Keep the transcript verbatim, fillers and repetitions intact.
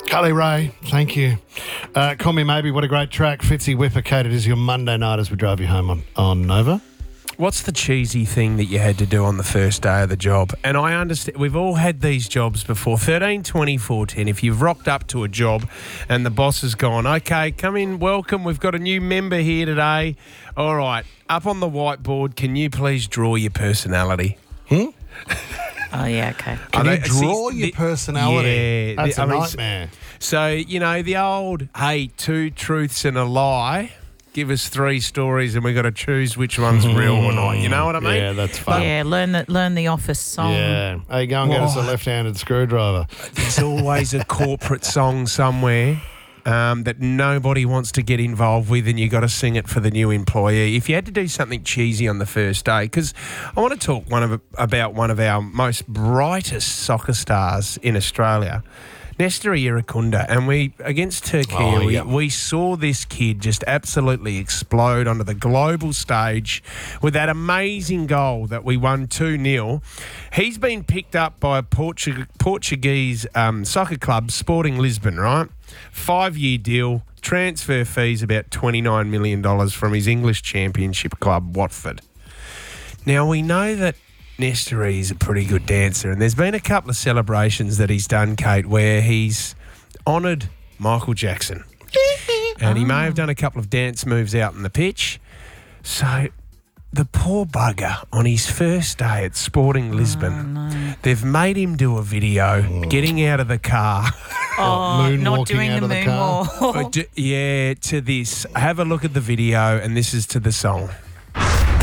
Carly Ray, thank you. Uh, Call Me Maybe, what a great track. Fitzy Whipper, Kate, it is your Monday night as we drive you home on, on Nova. What's the cheesy thing that you had to do on the first day of the job? And I understand, we've all had these jobs before. thirteen, twenty-four, ten. If you've rocked up to a job and the boss has gone, okay, come in, welcome, we've got a new member here today. All right, up on the whiteboard, can you please draw your personality? Hmm? Oh, yeah, okay. Can I you know- draw see, your the- personality? yeah, That's the- a I mean, nightmare. So, you know, the old, hey, two truths and a lie. Give us three stories and we've got to choose which one's real or not. You know what I mean? Yeah, that's fun. Yeah, learn the learn the Office song. Yeah. Hey, go and get us a Whoa. left-handed screwdriver. There's always a corporate song somewhere um, that nobody wants to get involved with, and you got to sing it for the new employee. If you had to do something cheesy on the first day, because I want to talk one of about one of our most brightest soccer stars in Australia, Nestor Irakunda, and we against Turkey, Oh, we, yeah. we saw this kid just absolutely explode onto the global stage with that amazing goal that we won two nil. He's been picked up by a Portu- Portuguese um, soccer club, Sporting Lisbon, right? Five-year deal, transfer fees about twenty-nine million dollars from his English championship club, Watford. Now, we know that Nestor is a pretty good dancer, and there's been a couple of celebrations that he's done, Kate, where he's honoured Michael Jackson. And he may have done a couple of dance moves out on the pitch. So the poor bugger, on his first day at Sporting Lisbon, they've made him do a video getting out of the car. Oh, not moonwalking doing out the of the car. moonwalk. Uh, d- yeah, to this. Have a look at the video, and this is to the song.